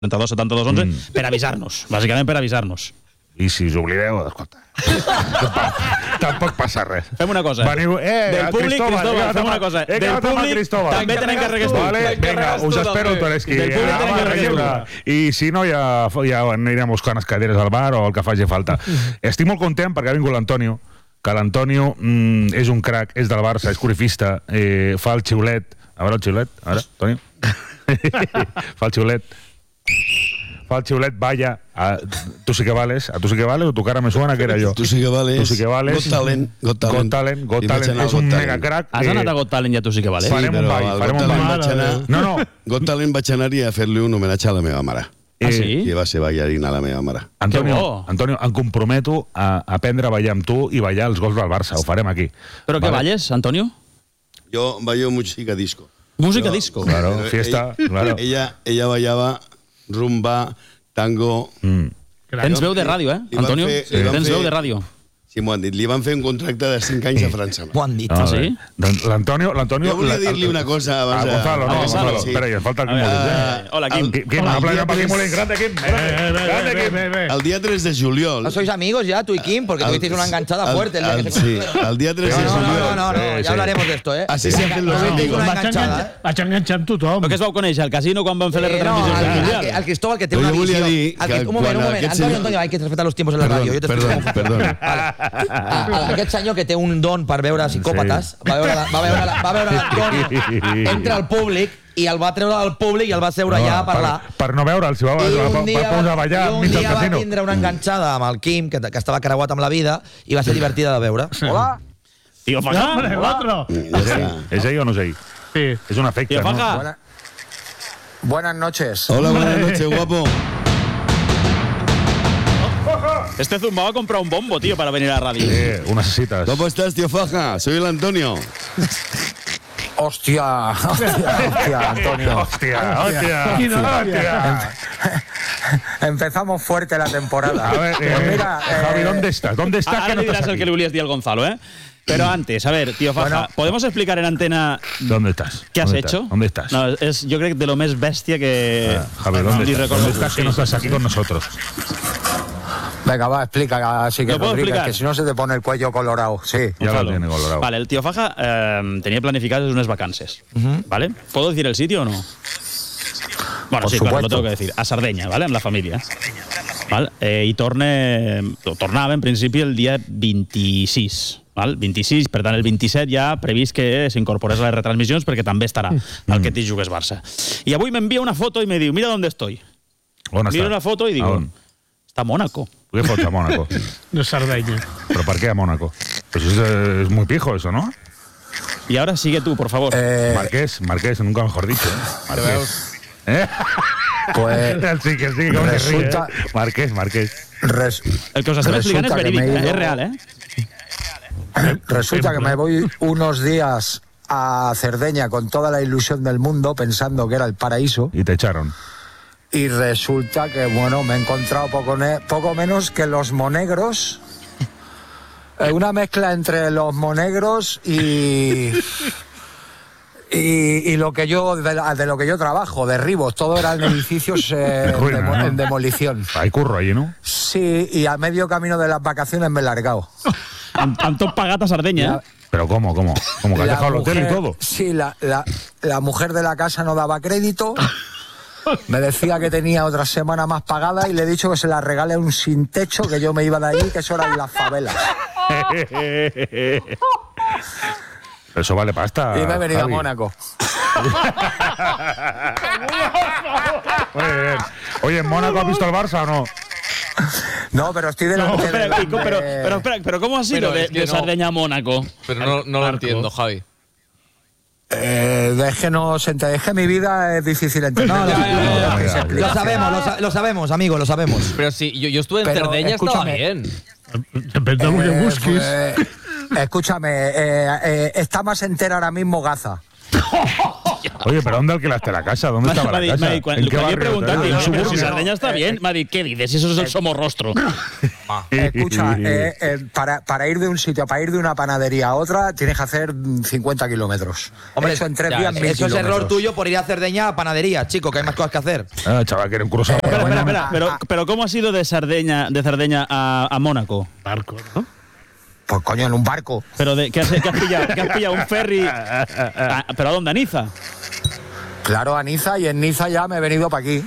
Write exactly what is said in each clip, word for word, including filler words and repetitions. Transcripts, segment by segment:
trenta-dos setanta-dos onze mm. per avisar-nos, bàsicament per avisar-nos. I si us oblideu, escolta, tampoc passa res. Fem una cosa. Veniu, eh, del públic, Cristóbal, Cristóbal fem una cosa. Eh, del públic també tenen que regues tu. Vale, vinga, us espero, Toreski. Del públic tenen que regues tu. I si no, ja, ja anirem buscant les caderes al bar o el que faci falta. Estic molt content perquè ha vingut l'Antonio, que l'Antonio mm, és un crac, és del Barça, és corifista, eh, fa el xiulet. A veure el xiulet, a veure, Antonio. Fa el xiulet. Fa el xiulet, vaya, a, tu sí que vales, a tu sí que vales, o tu cara me suena que era jo. Tu sí que vales. Tu sí que vales. Got Talent. Got Talent. Got Talent, Got Talent és un mega crack. Has anat a Got Talent ja tu sí que vales? Sí, farem un ball, farem un ball. No, no. Got Talent vaig anar-hi a fer-li un homenatge a la meva mare. Ah, sí? Que va ser ballarina la meva mare. Antonio, Antonio, em comprometo a aprendre a ballar amb tu i ballar els gols del Barça. Ho farem aquí. Però què balles, Antonio? Jo ballo música disco. Música disco? Claro, fiesta, claro. Ella, ella ballava rumba, tango... Mm. Tens veu de ràdio, eh, Antonio? Fer, sí. Tens veu de ràdio. Sí, m'ho han dit. Li van fer un contracte de cinc anys a França. M'ho han dit. Ah, sí? Doncs l'Antonio... Jo volia dir-li una cosa abans. Ah, Gonzalo, no, Gonzalo. Espera, ja falta el Quim Molins. Hola, Quim. Quim, aplausos para Quim Molins. Grande, Quim. Grande, Quim. El día tres de juliol... ¿No sois amigos ya, tú y Kim? Porque tuvisteis una enganchada fuerte el día que se Sí, el día tres de No, juliol... no, no, no, ya hablaremos de esto, ¿eh? Así se hacen los Tuvisteis amigos. una enganchada, ¿eh? Vaig enganxar amb tothom. Però què es vau conèixer? Al casino quan van fer les Eh, no, retransmissions del al, Mundial? al, al Cristóbal que té Yo una volia visión. dir Al que que, un moment, quan un moment. aquest Antonio, senyor- Antonio, hay que respetar los tiempos en la radio. Yo te Perdón, explico. perdón. Vale. A, a, aquest senyor que té un don per veure psicòpates, va veure la- va veure la- va veure l'Antonio, entra al públic i el va treure del públic i el va seure allà a parlar. Per, per no veure'l, si va, I va, un va, dia, va posar a ballar i un mig del dia va casino. tindre una enganxada amb el Quim, que, que estava creuat amb la vida, i va ser divertida de veure. Hola. Tío Faja. Hombre, el otro. Ja està. És ell o no és ell? Sí. És un efecte, Tío no? Faja. Buena- Buenas noches. Hola, buenas noches, guapo. Este zumbao a comprar un bombo, tío, para venir a la radio. Eh, ho necessites. ¿Cómo estás, tío Faja? Soy el Antonio. Hostia, hostia, hostia, Antonio. Hòstia, hòstia, hòstia. Empezamos fuerte la temporada. A ver, Pero eh, mira, Javi, eh, ¿dónde estás? ¿Dónde estás Ahora que no le dirás estás el que aquí? le volvías decir al Gonzalo, ¿eh? Pero antes, a ver, tío Faja, Bueno. ¿podemos explicar en antena ¿Dónde estás? qué has ¿Dónde hecho? estás? ¿Dónde estás? No, es, yo creo que de lo más bestia que... Ah, Javi, ¿dónde Y estás? recuerdo- ¿Dónde estás que no estás aquí con nosotros? venga, va, explica, así que ¿Lo puedo Rodríguez, explicar? que si no se te pone el cuello colorado. Sí. Ya lo Gonzalo. tiene colorado. Vale, el tío Faja eh, tenía planificadas unas vacances, ¿vale? ¿Puedo decir el sitio o no? Bueno, Por sí, claro, lo supuesto. tengo que decir. A Sardenya, ¿vale? Amb la família. Val? Eh, I torne, o tornava, en principi, el dia vint-i-sis. Val? vint-i-sis, per tant, el vint-i-set ja previst que s'incorporés a les retransmissions perquè també estarà al que t'hi jugues Barça. I avui m'envia una foto i me diu, mira on estoy. On Miro està? una foto i digo, A on? està a Mónaco. ¿Qué foto a Mónaco? De Sardenya. ¿Pero por qué a Mónaco? Pues es, es muy pijo eso, ¿no? Y ahora sigue tú, por favor. Eh, Marqués, Marqués, nunca mejor dicho. ¿eh? Marqués. ¿Eh? Pues Sí, que sí, como resulta- se ríe, ¿eh? Marqués, Marqués. res- el que us estem explicant és resulta que verídic, me he eh? ido- és real, eh? resulta que me voy unos días a Cerdeña con toda la ilusión del mundo pensando que era el paraíso Y te echaron. y resulta que, bueno, me he encontrado poco, ne- poco menos que los monegros. Eh, Una mezcla entre los monegros y... Y, y lo que yo de, la- de lo que yo trabajo, derribos, todo eran edificios eh, en, ruina, demo- ¿no? en demolición. Hay curro allí, ¿no? Sí, y a medio camino de las vacaciones me he largado. Amb, amb tot pagat a Sardenya, eh? Pero ¿cómo, cómo? ¿Cómo que has La dejado el hotel y mujer- todo? Sí, la, la, la mujer de la casa no daba crédito. Me decía que tenía otra semana más pagada y le he dicho que se la regale un sin techo, que yo me iba de allí, que eso eran las favelas. Eso vale pasta. Y me he venido Javi. a Mónaco. Muy bien. Oye, ¿en Mónaco has visto el Barça o no? No, pero estoy delante Espera, de... Kiko, pero, pero, espera, pero ¿cómo ha sido Pero de, es que de no. Sardenya a Mónaco? Pero no, no lo entiendo, Javi. Eh, es que no se ente- es que mi vida es difícil entender. No, no, Ya, ya, ya, Que se ya. explica. Lo sabemos, lo, sa- lo sabemos, amigo, lo sabemos. Pero sí, yo, yo estuve en Pero, Cerdeña, estaba escúchame. bien. Depèn del que Eh, busquis. pues, escúchame, eh, eh, está más entera ahora mismo Gaza. Oye, pero ¿dónde alquilaste la casa? ¿Dónde estaba la casa? Cuando ¿En qué le he barrio? preguntado, ¿En digo, un pero si suburbio? Sardeña está bien, me ha dicho, ¿qué dices? Eso es el somorrostro. Escucha, eh, eh, para, para ir de un sitio, para ir de una panadería a otra, tienes que hacer cincuenta kilómetros. Hombre, eso en tres ya, días, mil eso es error kilómetros. tuyo por ir a Cerdeña a panadería, chico, que hay más cosas que hacer. Ah, chaval, que era un cruzado. Espera, espera, Bueno, espera, pero, ah, pero ¿cómo has ido de Sardeña, de Cerdeña a, a Mónaco? Barco, ¿no? Pues coño, en un barco. Pero de, ¿qué, has, qué has pillado? ¿Qué has pillado? ¿Un ferry? Ah, ¿pero a dónde? ¿A Niza? Claro, a Niza, y en Niza ya me he venido para aquí.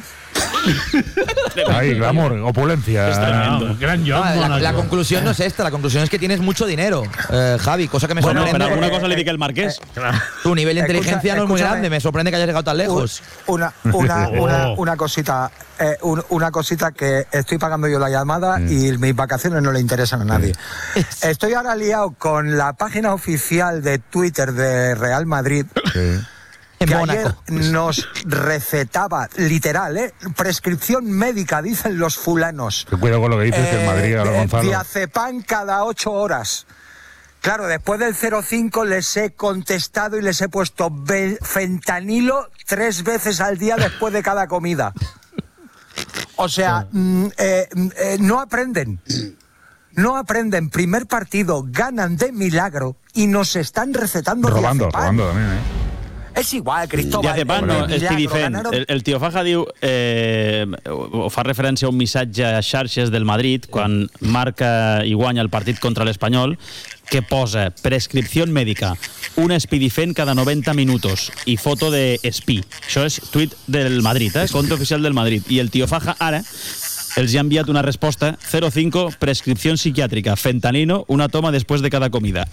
Ahí, glamour, opulencia. No, gran No, John la, Mónaco. la conclusión no es esta, la conclusión es que tienes mucho dinero, eh, Javi, cosa que me Bueno, sorprende. pero alguna eh, cosa le eh, di que el Marqués. Tu nivel de Escucha, inteligencia no es muy escúchame. grande, me sorprende que hayas llegado tan lejos. Una, una, una, Oh. una cosita, eh, un- una cosita que estoy pagando yo la llamada y mis vacaciones no le interesan a nadie. Estoy ahora liado con la página oficial de Twitter de Real Madrid. Sí. En Que Mónaco. ayer nos recetaba, literal, ¿eh? Prescripción médica, dicen los fulanos. Ten cuidado con lo que dices, que en Madrid, ahora Eh, Gonzalo. Diazepam cada ocho horas. Claro, después del cero cinco les he contestado y les he puesto be- fentanilo tres veces al día después de cada comida. O sea, mm, eh, mm, eh, no aprenden. No aprenden. Primer partido, ganan de milagro y nos están recetando Robando, diazepam. robando también, ¿eh? És igual, Cristóbal. Diazepam eh, no, de és milagro, Pidifent. ganaron- El, el tio Faja diu, eh, o fa referència a un missatge a xarxes del Madrid quan marca i guanya el partit contra l'Espanyol, que posa prescripció mèdica, un Spidifent cada noventa minutos i foto de Spi. Això és tuit del Madrid, eh? Compte oficial del Madrid. I el tio Faja ara els ha enviat una resposta cero cinco, prescripció psiquiàtrica, fentanilo, una toma després de cada comida.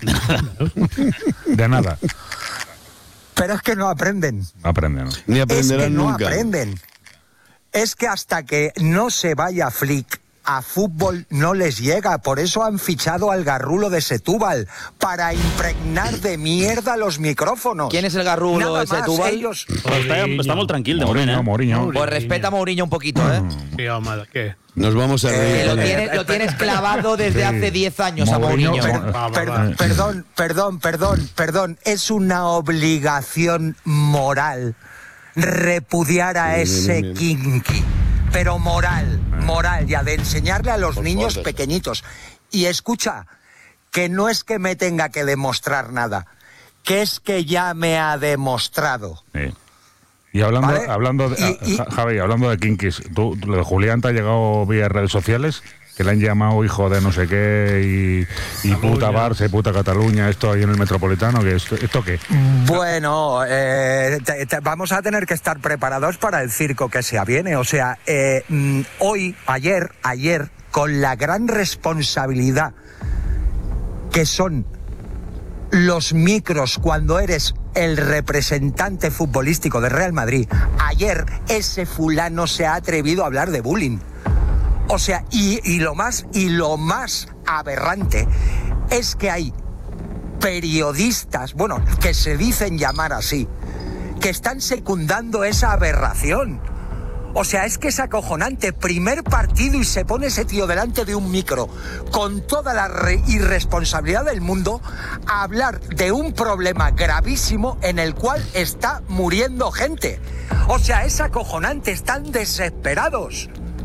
De nada. Pero es que no aprenden. No aprende, ¿no? Ni Es aprenderán que no nunca. aprenden. Es que hasta que no se vaya Flick a fútbol no les llega. Por eso han fichado al garrulo de Setúbal, para impregnar de mierda los micrófonos. ¿Quién es el garrulo Nada de más, Setúbal? ellos. Està, està molt tranquil, de moment, Mourinho, eh? Mourinho. Pues respeta a Mourinho un poquito, ¿eh? Sí, home, de què? Nos vamos a Eh, reír. Que lo con él. tienes, lo tienes clavado desde Sí. hace diez años a Mourinho, Mourinho. Mo- Va, va, Per- va. perdón, perdón, perdón, perdón. Es una obligación moral repudiar a Bien, ese bien, bien. kinky. Pero moral, moral, ya de enseñarle a los Por niños favor. pequeñitos. Y escucha, que no es que me tenga que demostrar nada, que es que ya me ha demostrado. Sí. Y hablando, Vale. hablando de, Y- y- Ja- Javi, hablando de kinkis, ¿tú, lo de Julián te ha llegado vía redes sociales? Que le han llamado hijo de no sé qué y, y puta Barça y puta Cataluña, esto ahí en el Metropolitano, que esto, ¿esto qué? Bueno, eh, te- te- vamos a tener que estar preparados para el circo que se aviene. O sea, eh, mm, hoy, ayer, ayer, con la gran responsabilidad que son los micros cuando eres el representante futbolístico de Real Madrid, ayer ese fulano se ha atrevido a hablar de bullying. O sea, y, y lo más y lo más aberrante es que hay periodistas, bueno, que se dicen llamar así, que están secundando esa aberración. O sea, es que es acojonante. Primer partido y se pone ese tío delante de un micro con toda la re- irresponsabilidad del mundo a hablar de un problema gravísimo en el cual está muriendo gente. O sea, es acojonante. Están desesperados.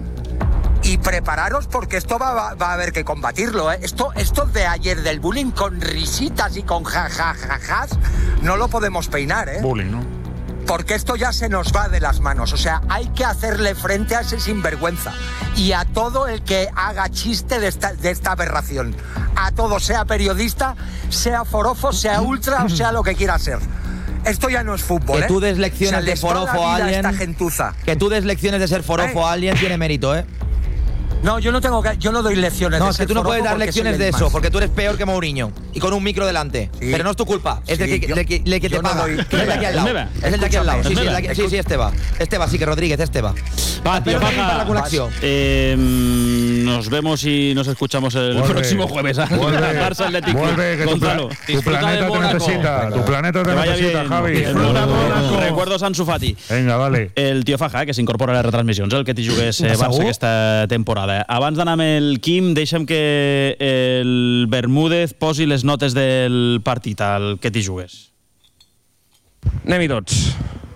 Y prepararos porque esto va, va- va a haber que combatirlo, ¿eh? Esto, esto de ayer del bullying con risitas y con jajajajas no lo podemos peinar, ¿eh? Bullying, ¿no? Porque esto ya se nos va de las manos. O sea, hay que hacerle frente a ese sinvergüenza y a todo el que haga chiste de esta, de esta aberración. A todo, sea periodista, sea forofo, sea ultra o sea lo que quiera ser. Esto ya no es fútbol, Que ¿eh? tú des lecciones O sea, de les va la forofo a vida alguien. esta gentuza. Que tú des lecciones de ser forofo Eh. a alguien tiene mérito, ¿eh? No, yo no tengo que, yo no doy lecciones. No, de es que ser tú no forofo puedes dar porque lecciones soy de el eso, más. porque tú eres peor que Mourinho. Y con un micro delante. Sí. Pero no es tu culpa, es del Sí, que, yo- del que, del que te yo no paga. doy- Es el de aquí al lado. Meva. Es el de aquí al lado. Sí, sí, Escúchame, el de aquí- sí, sí, este va. Este va, sí que Rodríguez, este va. Va, tío, Espero que Faja. para la conexión. Eh, mm, nos vemos y nos escuchamos el Vuelve. próximo jueves. al Vuelve, Barça Atlético. vuelve, que tu, pla- Gonzalo. tu Disfruta planeta de te Mónaco. necesita. Tu planeta te Que vaya necesita, bien. Javi. Disfruta, Mónaco. Recuerdos Ansu Fati. Venga, dale. El tio Faja, eh, que s'incorpora a les retransmissions, el que t'hi jugués eh, Barça Segur? aquesta temporada. Abans d'anar amb el Quim, deixa'm que el Bermúdez posi les notes del partit, al que t'hi jugués. Anem-hi tots.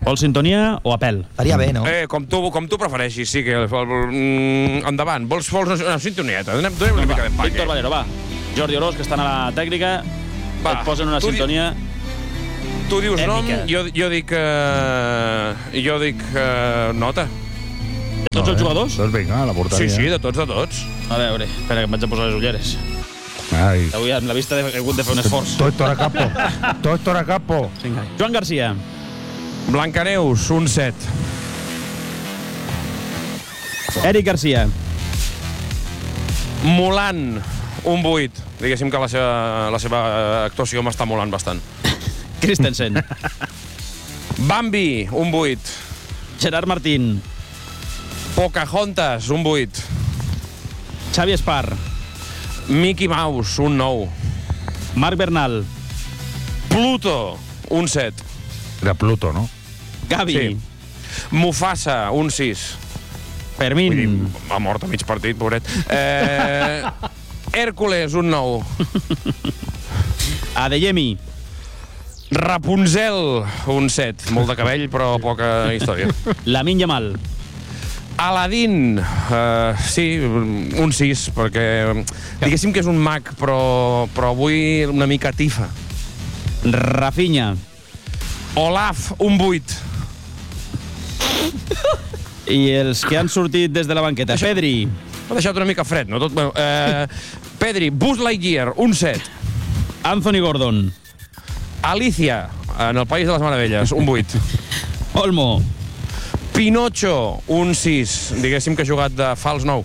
Vols sintonia o apel? Estaria bé, no? Eh, com tu, com tu prefereixis, sí que... Mm, endavant, vols, vols una, una sintonieta? Donem, donem una mica d'empaque. Víctor Valero, va. Jordi Orós, que estan a la tècnica, Va, et posen una tu di- sintonia... Tu dius nom, èpica. jo, jo dic... Uh, jo dic uh, nota. De tots els jugadors? Doncs vinga, a la porteria. Sí, sí, de tots, de tots. A veure, espera, que em vaig a posar les ulleres. Ai. Avui amb la vista he hagut de fer un esforç. Tot Tora Capo. Tot Tora Capo. Joan Garcia. Blancaneus, un set. Eric Garcia. Molant, un vuit. Diguéssim que la seva, la seva actuació m'està molant bastant. Christensen. Bambi, un vuit. Gerard Martín. Pocahontas, un vuit. Xavi Espar. Mickey Mouse, un nou. Marc Bernal. Pluto, un set. De Pluto, no? Gavi. Sí. Mufasa, un sis. Fermín. Vull dir, ha mort a mig partit, pobret. Eh, Hèrcules, un nou. Adeyemi. Rapunzel, un set. Molt de cabell, però poca història. Lamin Yamal. Aladdin, uh, sí, un sis, perquè diguéssim que és un mag, però, però avui una mica tifa. Rafinha. Olaf, un vuit. I els que han sortit des de la banqueta. Això- Pedri. M'ha deixat una mica fred, no? Tot, bueno, eh, Pedri, Buzz Lightyear, un set. Anthony Gordon. Alicia, en el País de les Meravelles, un vuit. Olmo. Pinocho, un sis. Diguéssim que ha jugat de fals nou.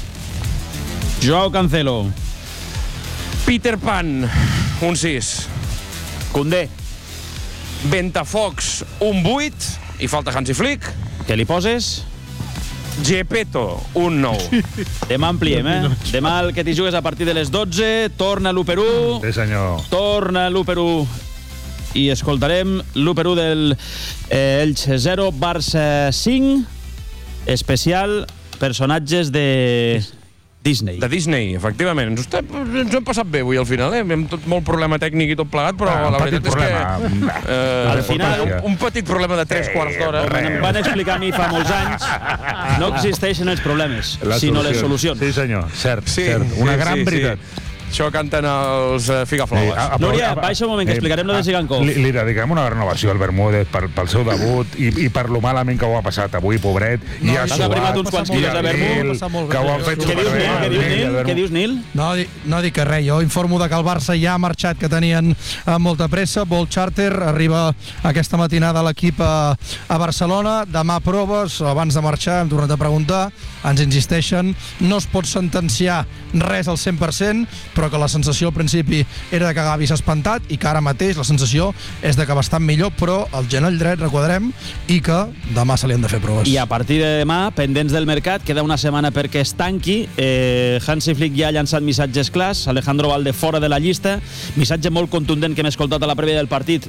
Joao Cancelo. Peter Pan, un sis. Koundé. Ventafocs, un vuit. I falta Hansi Flick. Que li poses? Gepetto, un nou. Demà ampliem, eh? Demà el que t'hi jugues a partir de les dotze. Torna l'u per u. Sí, senyor. Torna l'u per u. I escoltarem l'u per u del eh, Elche zero, Barça cinc. Especial personatges de Disney. De Disney, efectivament. Ens, està, ens ho hem passat bé avui al final, eh? Hem tot molt problema tècnic i tot plegat, però Ah, un la petit veritat és problema. que... Eh, Al final, un, un petit problema de tres quarts d'hora. Com em van explicar a mi fa molts anys, no existeixen els problemes, La sinó solució. les solucions. Sí, senyor. Cert, Sí, cert. Una sí, gran sí, veritat. Sí. Això canten els uh, Figaflaues. a- a- Núria, a- baixa un moment, que explicarem lo de Sigankov. Li, li dediquem una renovació al Bermúdez per, pel seu debut i, i per lo malament que ho ha passat avui, pobret. No, I ha s'ha suat, primat uns quants i quilos de el vermut. Nil, Ho ha passat molt bé. que ho han fet Què dius, superbé. Nil? Què el dius, Nil i el Nil? Vermut. Què dius, Nil? No, di- no dic res, jo informo de que el Barça ja ha marxat, que tenien eh, molta pressa, vol charter, arriba aquesta matinada l'equip a, a Barcelona, demà proves, abans de marxar hem tornat a preguntar, ens insisteixen, no es pot sentenciar res al cent per cent, però que la sensació al principi era de que Gavi s'ha espantat i que ara mateix la sensació és de que bastant millor, però el genoll dret requadrem i que demà se li han de fer proves. I a partir de demà, pendents del mercat, queda una setmana perquè es tanqui. Eh, Hansi Flick ja ha llançat missatges clars, Alejandro Valde fora de la llista, missatge molt contundent que hem escoltat a la prèvia del partit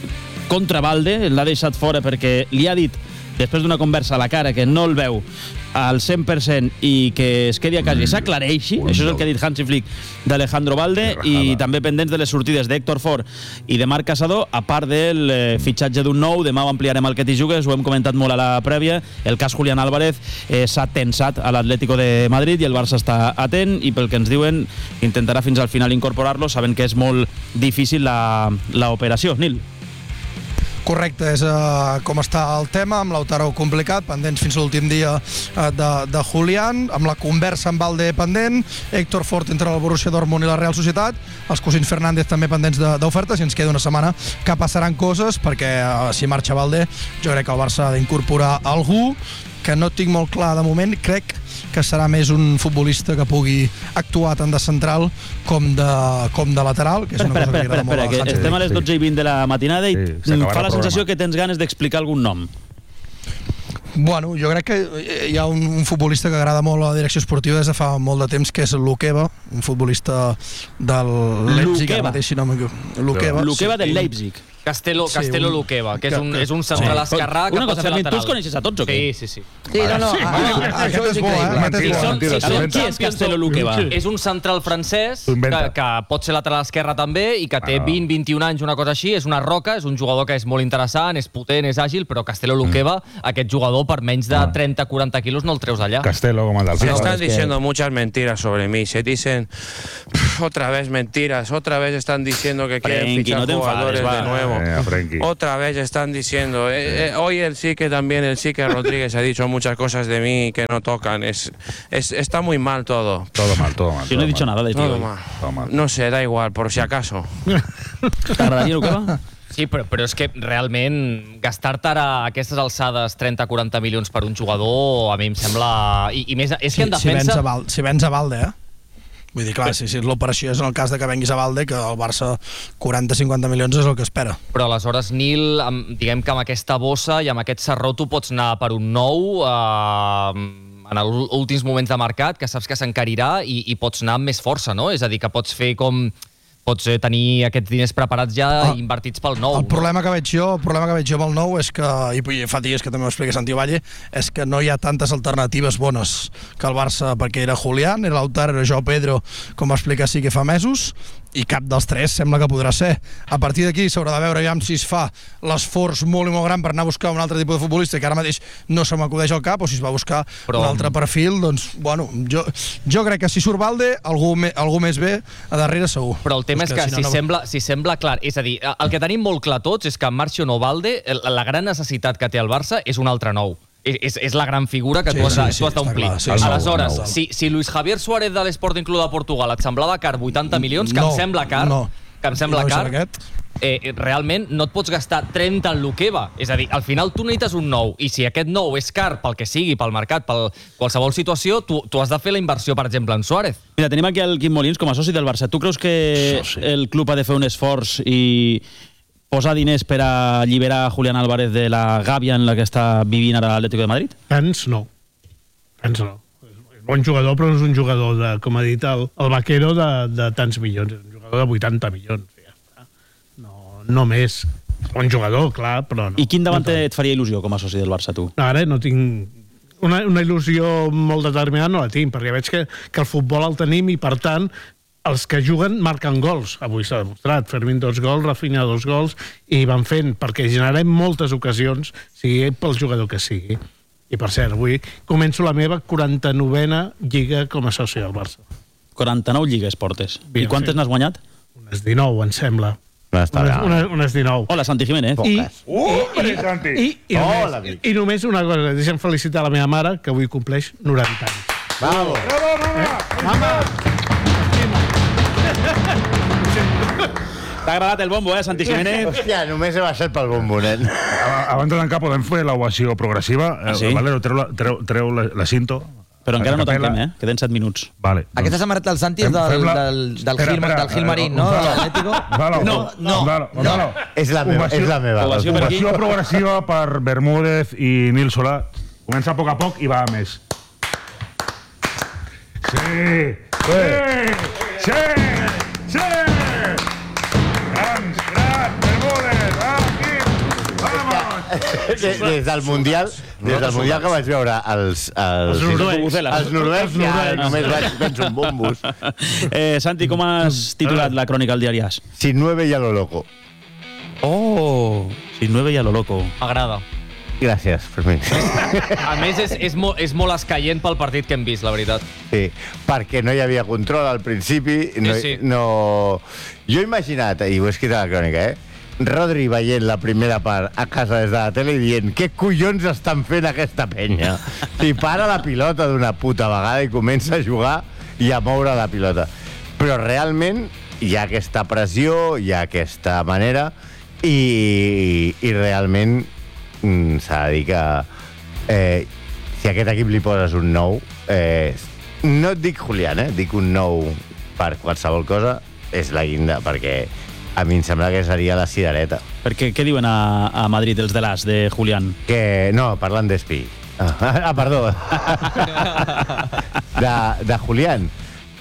contra Valde, l'ha deixat fora perquè li ha dit, després d'una conversa a la cara, que no el veu al cent per cent i que es quedi a casa i s'aclareixi. Això és el que ha dit Hansi Flick d'Alejandro Valde. I també pendents de les sortides d'Héctor Ford i de Marc Casador, a part del eh, fitxatge d'un nou. Demà ho ampliarem al que t'hi jugues, ho hem comentat molt a la prèvia. El cas Julián Álvarez eh, s'ha tensat a l'Atlético de Madrid i el Barça està atent i pel que ens diuen intentarà fins al final incorporar-lo, sabent que és molt difícil la, la operació. Nil. Correcte, és uh, com està el tema, amb Lautaro complicat, pendents fins a l'últim dia uh, de, de Julián, amb la conversa amb Valde pendent, Héctor Ford entre el Borussia Dortmund i la Real Societat, els cosins Fernández també pendents d'ofertes, i ens queda una setmana que passaran coses, perquè uh, si marxa Valde, jo crec que el Barça ha d'incorporar algú que no tinc molt clar de moment, crec que serà més un futbolista que pugui actuar tant de central com de, com de lateral, que és una Espera, cosa espera, que li espera, agrada espera, molt que a Hansi. estem a les dotze i vint de la matinada i Sí, sí, s'acabarà fa la el sensació programa. que tens ganes d'explicar algun nom. Bueno, jo crec que hi ha un, un futbolista que agrada molt a la direcció esportiva des de fa molt de temps, que és Lukeba, un futbolista del Leipzig, Lukeba. ara mateix, si no m'equivoco. Lukeba. Lukeba sí. del Leipzig. Castelo, Sí, Castelo un- Luqueva, que és que- un, que- és un central Sí. esquerrà que Una pot cosa, ser Fermín, lateral. tu els coneixes a tots o què? Sí, sí, sí. Sí, no, no, Sí, ah, ah, això és és bo, eh? increïble. Mentida, Sí, són- mentida, sí, són- s'inventa. Qui és Castelo Luqueva? És un central francès S'ho inventa. que, que pot ser lateral esquerre també i que té Bueno. vint vint i un anys, una cosa així. És una roca, és un jugador que és molt interessant, és potent, és àgil, però Castelo Luqueva, aquest jugador per menys de trenta quaranta quilos no el treus d'allà. Castelo, com el del Se FIFA. están es que- diciendo muchas mentiras sobre mí. Se dicen otra vez mentiras. Otra vez están diciendo que quieren Frenkie, fichar no te enfades, jugadores va. de nuevo. Eh, Frenkie. Otra vez están diciendo. eh, eh, hoy el sí que también el sí que Rodríguez ha dicho muchas cosas de mí que no tocan. Es, es está muy mal todo. Todo mal, todo mal. Yo no he todo dicho mal. nada de ti Todo hoy. mal. Todo mal. No sé, da igual, por si acaso. T'agradaria Luqueva? Sí, però, però és que realment gastar-te ara a aquestes alçades trenta a quaranta milions per un jugador a mi em sembla... I, i més, és que en Si vens defensa... a Valde, si vens a Valde, eh? Vull dir, clar, si, si l'operació és en el cas de que venguis a Valde, que el Barça quaranta a cinquanta milions és el que espera. Però aleshores, Nil, amb, diguem que amb aquesta bossa i amb aquest sarró tu pots anar per un nou eh, en els últims moments de mercat, que saps que s'encarirà i, i pots anar amb més força, no? És a dir, que pots fer com... Pots eh, tenir aquests diners preparats ja Ah, invertits pel nou. El problema que veig jo, el problema que veig jo amb el nou és que, i fa dies que també ho explica Santi Valle, és que no hi ha tantes alternatives bones que el Barça, perquè era Julián, era Lautaro, era Joao Pedro, com va explicar sí que fa mesos, i cap dels tres sembla que podrà ser. A partir d'aquí s'haurà de veure ja si es fa l'esforç molt i molt gran per anar a buscar un altre tipus de futbolista que ara mateix no se m'acudeix al cap, o si es va buscar Però- un altre perfil, doncs, bueno, jo, jo crec que si surt Valde, algú, me, algú més bé a darrere segur. Però el tema és que, si, no, no... sembla, si sembla clar... És a dir, el que tenim molt clar tots és que marxi o no Valde, la gran necessitat que té el Barça és un altre nou. És, és, és la gran figura que Sí, tu has, de- sí, sí, tu has d'omplir. està clar, sí, sí. Aleshores, El nou, si, si Luis Javier Suárez de l'Sporting Club de Portugal et semblava car vuitanta milions, que No, em sembla car, no. que em sembla I no és car, aquest. eh, realment no et pots gastar trenta en Luqueva. És a dir, al final tu necessites un nou, i si aquest nou és car pel que sigui, pel mercat, per qualsevol situació, tu, tu has de fer la inversió, per exemple, en Suárez. Mira, tenim aquí el Quim Molins com a soci del Barça. Tu creus que Soci. el club ha de fer un esforç i posar diners per a alliberar Julián Álvarez de la gàbia en la que està vivint ara l'Atlético de Madrid? Tants no. Tants no. És bon jugador, però no és un jugador, de, com ha dit el, el Vaquero, de, de tants milions. És un jugador de vuitanta milions. Ja està. No, no més. Bon jugador, clar, però no. I quin davanter no et faria il·lusió com a soci del Barça, tu? tant. Ara no tinc... Una, una il·lusió molt determinada no la tinc, perquè veig que, que el futbol el tenim i, per tant, els que juguen marquen gols. Avui s'ha demostrat. Fermín dos gols, Rafinha dos gols, i van fent, perquè generem moltes ocasions, sigui pel jugador que sigui. I, per cert, avui començo la meva quaranta-novena lliga com a soci del Barça. quaranta-nou lligues portes. Bien, I quantes sí. n'has guanyat? Unes dinou, em sembla. No està Unes, bé. unes, unes dinou. Hola, Santi Jiménez. I, Uh, Santi! i, i, només, Hola, i només una cosa, deixa'm felicitar la meva mare, que avui compleix noranta anys. Bravo. T'ha agradat el bombo, eh, Santi Jiménez? Hòstia, només he baixat pel bombonet. Abans de tancar, podem fer l'ovació progressiva. Ah, sí? Eh, Valero, treu, la, treu, treu la, la cinto. Però encara no Acapella. tanquem, eh? Queden set minuts. Vale. Aquesta samarreta del Santi és del, Fem- fem la- del, del, Espera, Gil, espera, del Gil eh, Marín, no? Gonzalo. De l'Atlético. Gonzalo, No, no, Gonzalo, no. Gonzalo. És la meva, és la meva. Ovació per aquí. Ovació progressiva per Bermúdez i Nil Solà. Comença a poc a poc i va a més. Sí! Sí! Sí! Sí! Gran, gran, Bermúdez! Aquí! Vamos! Des, des del Mundial, des del Mundial que vaig veure els... Els, Els noruecs. Els noruecs, ja només vaig penso en bombos. Eh, Santi, com has titulat la crònica al diari As? Sin nueve y a lo loco. Oh, sin nueve y a lo loco. M'agrada. Gràcies, Fermín. A més, és, és, mo, és molt escaient pel partit que hem vist, la veritat. Sí, perquè no hi havia control al principi. No, Sí, sí. no... Jo he imaginat, i ho he escrit a la crònica, eh? Rodri veient la primera part a casa des de la tele i dient què collons estan fent aquesta penya? I para la pilota d'una puta vegada i comença a jugar i a moure la pilota. Però realment hi ha aquesta pressió, hi ha aquesta manera i, i realment mm, s'ha de dir que eh, si a aquest equip li poses un nou, eh, no et dic Julián, eh, dic un nou per qualsevol cosa, és la guinda, perquè a mi em sembla que seria la cirereta. Perquè què diuen a, a Madrid els de l'As, de Julián? Que, no, parlant d'Espi. Ah, ah, perdó. De, de Julián.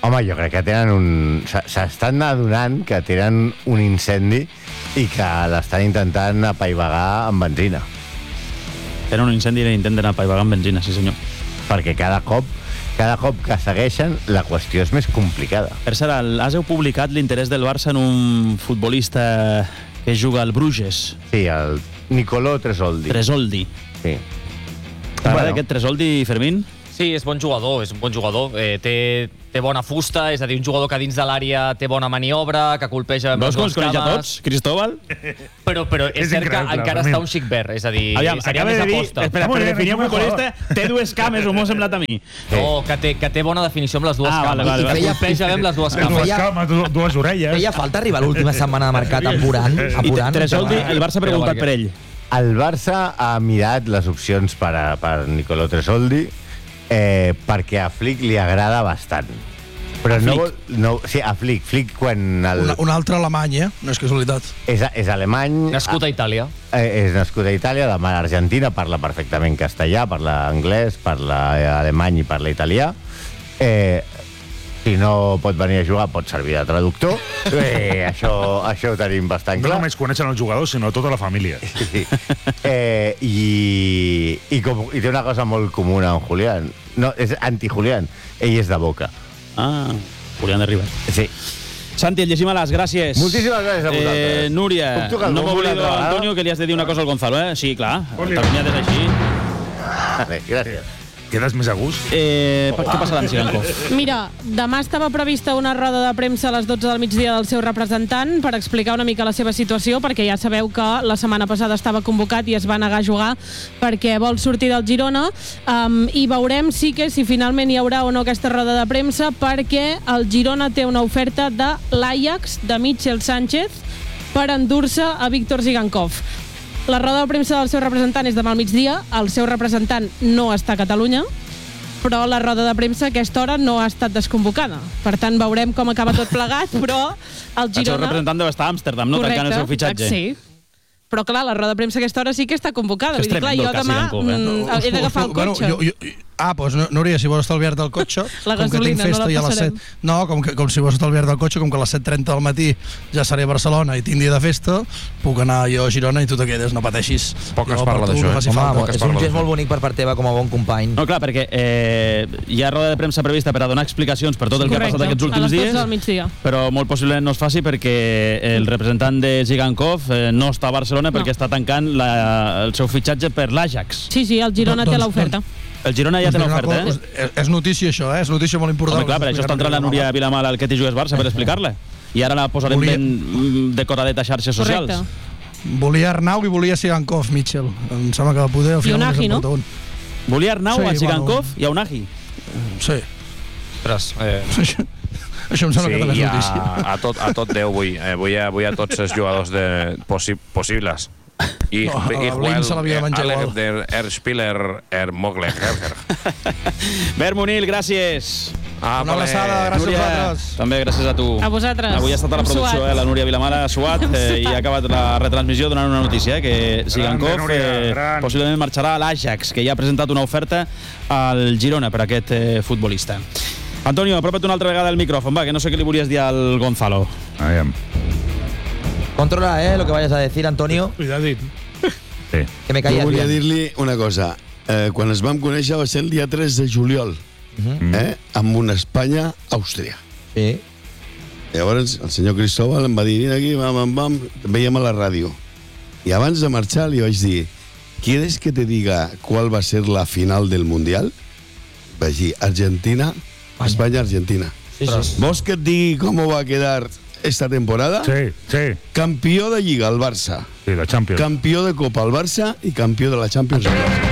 Home, jo crec que tenen un... S'estan adonant que tenen un incendi i que l'estan intentant apaivagar amb benzina. Tenen un incendi i intenten apaivagar amb benzina, sí senyor. Perquè cada cop, cada cop que segueixen, la qüestió és més complicada. Per cert, has heu publicat l'interès del Barça en un futbolista que juga al Bruges. Sí, el Nicolò Tresoldi. Tresoldi. Sí. T'agrada bueno. aquest Tresoldi, Fermín? Sí, és bon jugador, és un bon jugador. Eh, té, té bona fusta, és a dir, un jugador que dins de l'àrea té bona maniobra, que colpeja amb les dues cames. Veus com els coneix a tots, Cristóbal? Però, però és, és cert que encara està un xic verd, és a dir, Aviam, seria més de aposta. Espera, per definir un futbolista, té dues cames, o m'ho ha semblat a mi. No, que té, que té bona definició amb les dues ah, cames. Vale, vale, I que colpeja bé amb les dues cames. Dues cames, dues, dues orelles. Feia falta arribar l'última setmana de mercat apurant. apurant I Tresoldi, el Barça ha preguntat per ell. El Barça ha mirat les opcions per, a, per Nicolò Tresoldi eh, perquè a Flick li agrada bastant. Però no, no, sí, a Flick. Flick quan... El... Un, un altre alemany, eh? No és casualitat. És, és alemany... Nascut a Itàlia. Eh, és nascut a Itàlia, de mare argentina, parla perfectament castellà, parla anglès, parla alemany i parla italià. Eh, si no pot venir a jugar, pot servir de traductor. Eh, això, això ho tenim bastant clar. No només coneixen els jugadors, sinó tota la família. Sí. Eh, i, i, com, I té una cosa molt comuna amb Julián. No, és anti-Julián. Ell és de Boca. Ah, Julián de Rivas. Sí. Santi, el llegim a les gràcies. Moltíssimes gràcies a vosaltres. Eh, Núria, no m'oblido, Antonio, que li has de dir una cosa al Gonzalo, eh? Sí, clar, terminat és així. Vale, gràcies. Quedes més a gust? Eh, què passarà amb Sigankov? Mira, demà estava prevista una roda de premsa a les dotze del migdia del seu representant per explicar una mica la seva situació, perquè ja sabeu que la setmana passada estava convocat i es va negar a jugar perquè vol sortir del Girona, um, i veurem sí que si finalment hi haurà o no aquesta roda de premsa, perquè el Girona té una oferta de l'Ajax, de Mitchell Sánchez, per endur-se a Víctor Sigankov. La roda de premsa del seu representant és demà al migdia, el seu representant no està a Catalunya, però la roda de premsa a aquesta hora no ha estat desconvocada. Per tant, veurem com acaba tot plegat, però el Girona... El seu representant deu estar a Amsterdam, no? Tancant el seu fitxatge. Sí. Però clar, la roda de premsa a aquesta hora sí que està convocada. Vull dir, clar, jo demà mm, he d'agafar el cotxe. Bueno, jo, jo, ah, doncs, Núria, si vols estalviar-te el cotxe... La gasolina, no la passarem. set, no, com, que, com si vols estalviar-te el cotxe, com que a les set trenta del matí ja seré a Barcelona i tinc dia de festa, puc anar jo a Girona i tu te quedes, no pateixis. Poc es parla d'això, eh? Home, és un gest molt bonic per part teva com a bon company. No, clar, perquè eh, hi ha roda de premsa prevista per a donar explicacions per tot el Correcte, que ha passat aquests últims dies, del migdia. però molt possiblement no es faci perquè el representant de Sigankov eh, no està a Barcelona no. perquè està tancant la, el seu fitxatge per l'Ajax. Sí, sí, el Girona Don, té doncs, l'oferta. El Girona ja té l'oferta, eh? És, és notícia això, eh? És notícia molt important. Home, clar, per això està entrant la Núria Vilamar al Que t'hi jugues Barça per explicar-la. I ara la posarem Volia... ben decoradeta a xarxes socials. Correcte. Volia Arnau i volia Sigankov, Mitchell. Em sembla que poder al final Unagi, no? un. Volia Arnau, Sí, a Sigankov bueno. i a Unagi. Sí. Ostres, eh... Això, això em sembla sí, que també és a, notícia. a, tot, a tot Déu vull, eh, vull, a, vull a tots els jugadors de, possi possibles. I, No, a i Blin se l'havia de menjar igual. der Erspieler er Mogle Bert Monil, gràcies. Ah, Una abraçada, gràcies Núria, a vosaltres. també gràcies a tu. A vosaltres. Avui ha estat a la Hem producció, suat. eh, la Núria Vilamar ha suat eh, i ha acabat la retransmissió donant una notícia, eh, que Sigankov Núria, eh, gran. possiblement marxarà a l'Ajax, que ja ha presentat una oferta al Girona per a aquest eh, futbolista. Antonio, apropa't una altra vegada al micròfon, va, que no sé què li volies dir al Gonzalo. Aviam. Controla, eh, lo que vayas a decir, Antonio. Cuidadín. Sí. Que me Jo caías volia bien. dir-li una cosa. Eh, quan ens vam conèixer va ser el dia tres de juliol, Mhm. eh, amb una Espanya-Àustria. Sí. Llavors el senyor Cristóbal em va dir, vine aquí, vam, vam, vam, veiem a la ràdio. I abans de marxar li vaig dir, ¿quieres que te diga cuál va a ser la final del Mundial? Vaig dir, Argentina, Espanya-Argentina. Sí, sí. ¿Vos que et digui com va a quedar esta temporada? Sí, sí. Campió de Lliga, el Barça. Sí, la Champions. Campió de Copa, el Barça, i campió de la Champions, el Barça.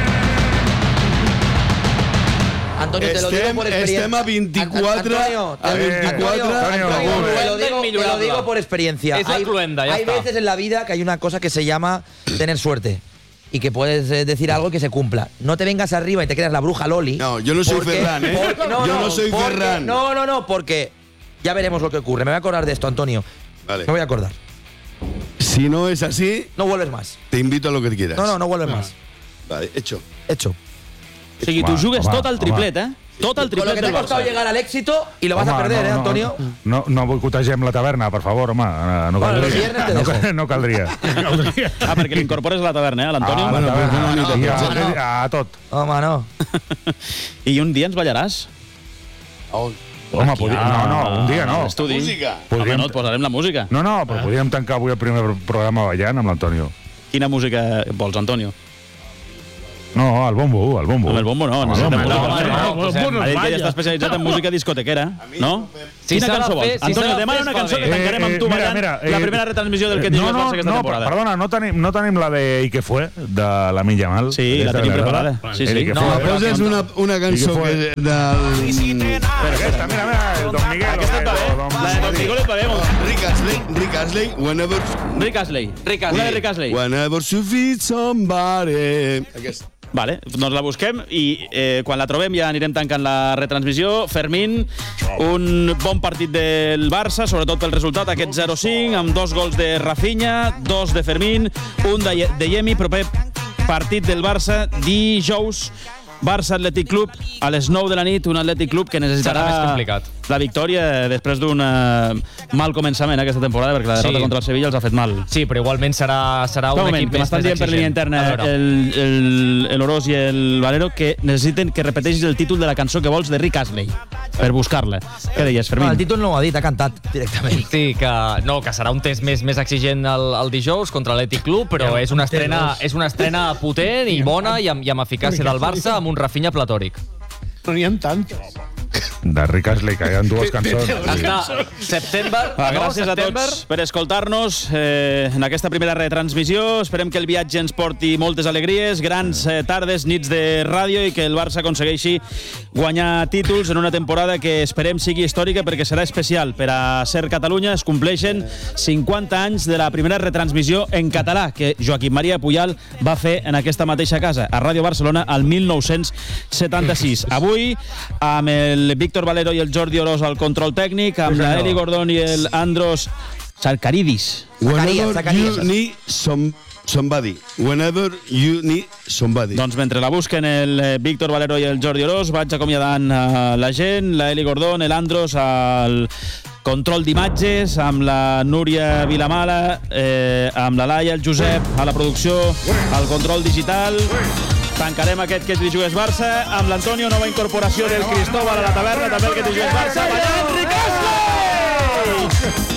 Antonio, te lo digo Estem, por experiencia. estem a vint-i-quatre... Antonio, a vint-i-quatre... Antonio, Antonio, Antonio, te lo digo, te lo digo por experiencia. Es la Hay, cluenda, ya hay está. veces en la vida que hay una cosa que se llama tener suerte. Y que puedes eh, decir algo y que se cumpla. No te vengas arriba y te creas la bruja Loli. No, yo no soy porque- Ferran, ¿eh? porque- no, Yo no soy porque- Ferran. No, no, no, porque ya veremos lo que ocurre. Me voy a acordar de esto, Antonio. Vale. Me voy a acordar. Si no es así, No vuelves más. te invito a lo que quieras. No, no, no vuelves más. Vale, hecho. Hecho. O sigui, tu Home, jugues home, tot al triplet, eh? Tot el Con lo triplet que te del ha costado Barça. llegar al éxito y lo vas a Home, perder, no, ¿eh, no, Antonio? No, no boicotegem la taverna, per favor, home. eh, No Bueno, los caldria. viernes te No, dejo. ca- no caldria. Ah, perquè l'incorpores a la taverna, eh, l'Antonio? Ah, la Bueno, taverna. pues una mica I a, tot. a, a tot. Home, no. I un dia ens ballaràs? Home, podria, no, no, un dia no. A l'estudi. Música. Home, Podríem- no, et posarem la música. No, no, però podríem tancar avui el primer programa ballant amb l'Antonio. Quina música vols, Antonio? No, el bombo, el bombo. Amb el bombo no, Home, necessitem home, música. no, No, no, no, no, no, ha dit que ell balla. està especialitzat en música discotequera, no? Si Quina s'ha de cançó vols? fer- si Antonio, s'ha de demana fer, una es fa cançó bé. que tancarem amb tu mira, ballant mira, la eh, primera retransmissió del que et no, diu el no, Barça aquesta no, temporada. Perdona, no tenim, no tenim la de I que fue, de la Milla Mal. Sí, la Aquesta tenim m'agrada. preparada. Sí, El sí. I que No, fue. No, poses una, una cançó I que que fue. del... Però aquesta, mira, mira, el Don Miguel. Aquesta et va bé. o Don- La de Don Miguel et va bé. molt. Rick Astley, Rick Astley, whenever, Rick Astley. Rick Una Astley. de Rick Astley. whenever you feel somebody. Aquesta. Vale, doncs la busquem i eh, quan la trobem ja anirem tancant la retransmissió. Fermín, un bon partit del Barça, sobretot pel resultat, aquest zero cinc, amb dos gols de Rafinha, dos de Fermín, un de, Ye- de Yemi, proper partit del Barça, dijous, Barça Atlètic Club, a les nou de la nit, un Atlètic Club que necessitarà Serà més complicat. la victòria després d'un eh, mal començament aquesta temporada, perquè la derrota Sí. contra el Sevilla els ha fet mal. Sí, però igualment serà, serà Un un moment, equip que més, m'estan més dient per línia exigent. interna A veure. el, el, el Orós i el Valero que necessiten que repeteixis el títol de la cançó que vols de Rick Astley per buscar-la. Què deies, No, Fermín? el títol no ho ha dit, ha cantat directament. Sí, que, no, que serà un test més, més exigent el, el dijous contra l'Atlètic Club, però és una, estrena, és una estrena potent i bona i amb, i amb eficàcia del Barça amb un Rafinha platòric. No n'hi ha tant. De Rick Astley, que hi ha dues cançons. Està September, Ah, no? gràcies a September. tots per escoltar-nos eh, en aquesta primera retransmissió. Esperem que el viatge ens porti moltes alegries, grans eh, tardes, nits de ràdio i que el Barça aconsegueixi guanyar títols en una temporada que esperem sigui històrica perquè serà especial. Per a Ser Catalunya es compleixen cinquanta anys de la primera retransmissió en català que Joaquim Maria Puyal va fer en aquesta mateixa casa, a Ràdio Barcelona, al mil nou-cents setanta-sis. Avui, amb el Víctor Valero i el Jordi Orós al control tècnic, amb la Eli Gordón i el Andros Sarkaridis. Whenever Zacarías. you need some, somebody. Whenever you need somebody. Doncs mentre la busquen el eh, Víctor Valero i el Jordi Orós, vaig acomiadant a la gent, la Eli Gordón, el Andros, al control d'imatges, amb la Núria Vilamala, eh, amb la Laia, el Josep, a la producció, al control digital. Tancarem aquest que es diu Barça, amb l'Antonio, nova incorporació del Cristóbal a la taverna, també el que es diu Barça, ballant Rick Astley!